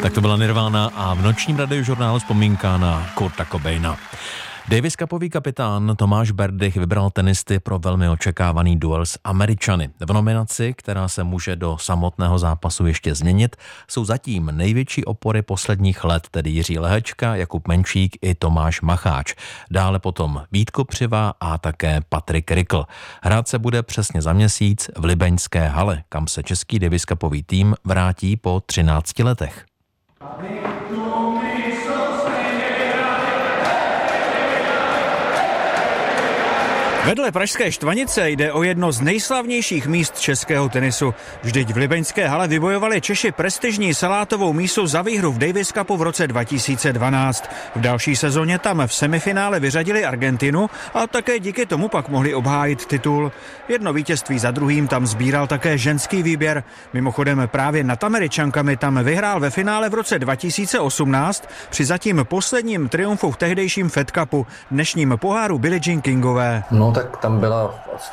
Tak to byla Nirvana a v nočním radiožurnálu vzpomínka na Kurta Cobaina. Davis Cupový kapitán Tomáš Berdych vybral tenisty pro velmi očekávaný duel s Američany. V nominaci, která se může do samotného zápasu ještě změnit, jsou zatím největší opory posledních let, tedy Jiří Lehečka, Jakub Menčík i Tomáš Macháč. Dále potom Vít Kopřiva a také Patrik Rikl. Hrát se bude přesně za měsíc v Libeňské hale, kam se český Davis Cupový tým vrátí po 13 letech. Vedle pražské Štvanice jde o jedno z nejslavnějších míst českého tenisu. Vždyť v Libeňské hale vybojovali Češi prestižní salátovou mísu za výhru v Davis Cupu v roce 2012. V další sezóně tam v semifinále vyřadili Argentinu a také díky tomu pak mohli obhájit titul. Jedno vítězství za druhým tam sbíral také ženský výběr. Mimochodem právě nad Američankami tam vyhrál ve finále v roce 2018 při zatím posledním triumfu v tehdejším Fed Cupu, dnešním poháru Billie Jean Kingové. No tak tam byla